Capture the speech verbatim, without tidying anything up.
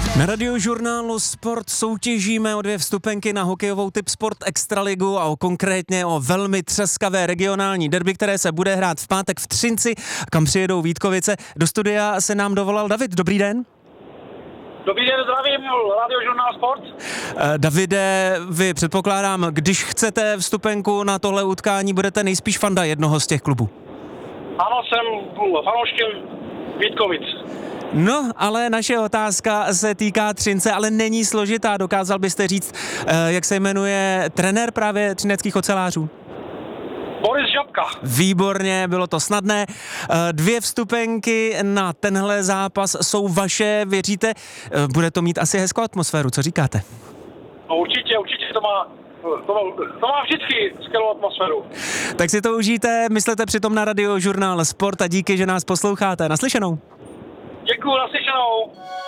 Na Radiožurnálu Sport soutěžíme o dvě vstupenky na hokejovou Tip Sport Extraligu a o konkrétně o velmi třeskavé regionální derby, které se bude hrát v pátek v Třinci, kam přijedou Vítkovice. Do studia se nám dovolal David. Dobrý den. Dobrý den, zdravím, Radiožurnál Sport. Eh, Davide, vy předpokládám, když chcete vstupenku na tohle utkání, budete nejspíš fanda jednoho z těch klubů. Ano, jsem fanouškem Vítkovic. No, ale naše otázka se týká Třince, ale není složitá. Dokázal byste říct, eh, jak se jmenuje trenér právě třineckých ocelářů? Boris Žabka. Výborně, bylo to snadné. Eh, Dvě vstupenky na tenhle zápas jsou vaše, věříte? Eh, Bude to mít asi hezkou atmosféru, co říkáte? No určitě, určitě to má, to má, to má vždycky skvělou atmosféru. Tak si to užijte, myslete přitom na Radiožurnál Sport a díky, že nás posloucháte. Naslyšenou. Děkuju, naslyšenou.